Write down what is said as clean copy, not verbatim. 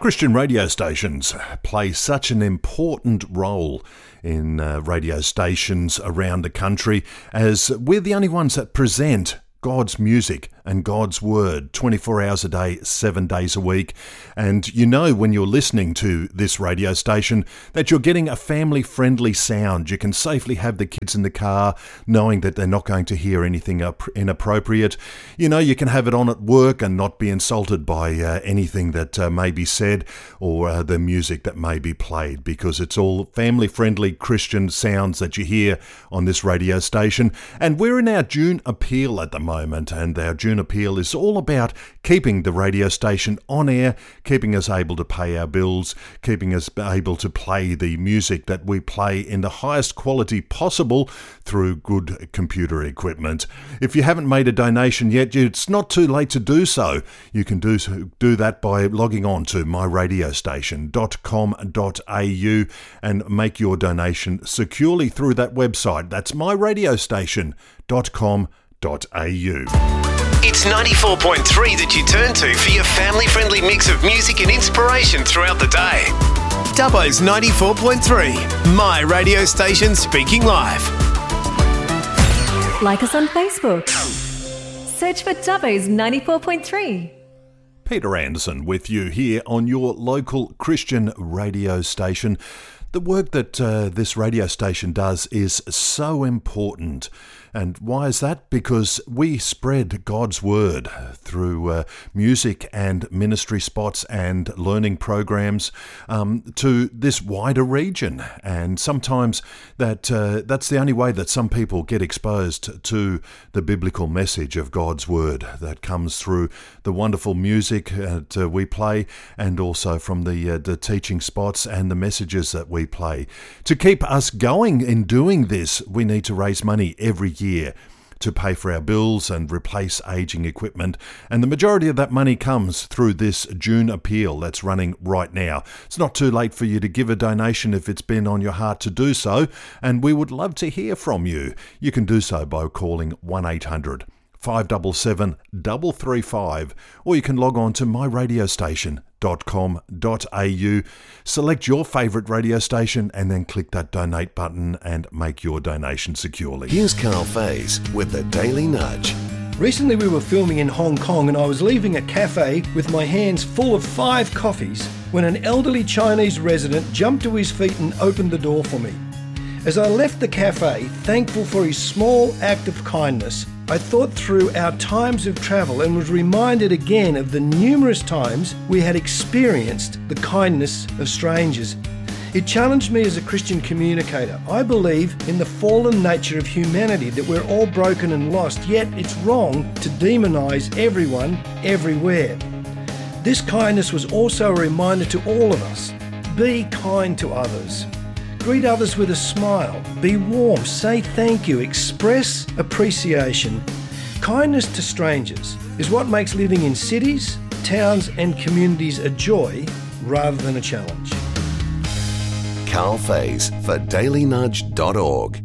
Christian radio stations play such an important role in radio stations around the country, as we're the only ones that present God's music and God's word 24 hours a day, 7 days a week. And you know when you're listening to this radio station that you're getting a family-friendly sound. You can safely have the kids in the car knowing that they're not going to hear anything inappropriate. You know, you can have it on at work and not be insulted by anything that may be said or the music that may be played, because it's all family-friendly Christian sounds that you hear on this radio station. And we're in our June appeal at the moment, and our June appeal is all about keeping the radio station on air, keeping us able to pay our bills, keeping us able to play the music that we play in the highest quality possible through good computer equipment. If you haven't made a donation yet, it's not too late to do so. You can do that by logging on to myradiostation.com.au and make your donation securely through that website. That's myradiostation.com.au. It's 94.3 that you turn to for your family-friendly mix of music and inspiration throughout the day. Dubbo's 94.3, my radio station speaking live. Like us on Facebook. Search for Dubbo's 94.3. Peter Anderson with you here on your local Christian radio station. The work that this radio station does is so important. And why is that? Because we spread God's word through music and ministry spots and learning programs to this wider region. And sometimes that's the only way that some people get exposed to the biblical message of God's word that comes through the wonderful music that we play, and also from the teaching spots and the messages that we play. To keep us going in doing this, we need to raise money every year to pay for our bills and replace aging equipment, and the majority of that money comes through this June appeal that's running right now. It's not too late for you to give a donation if it's been on your heart to do so, and we would love to hear from you. You can do so by calling 1-800 577 335, or you can log on to myradiostation.com.au, select your favourite radio station, and then click that donate button and make your donation securely. Here's Carl Faze with the Daily Nudge. Recently we were filming in Hong Kong, and I was leaving a cafe with my hands full of 5 coffees when an elderly Chinese resident jumped to his feet and opened the door for me. As I left the cafe, thankful for his small act of kindness, I thought through our times of travel and was reminded again of the numerous times we had experienced the kindness of strangers. It challenged me as a Christian communicator. I believe in the fallen nature of humanity, that we're all broken and lost, yet it's wrong to demonise everyone, everywhere. This kindness was also a reminder to all of us. Be kind to others. Greet others with a smile. Be warm. Say thank you. Express appreciation. Kindness to strangers is what makes living in cities, towns and communities a joy rather than a challenge. Carl Faze for dailynudge.org.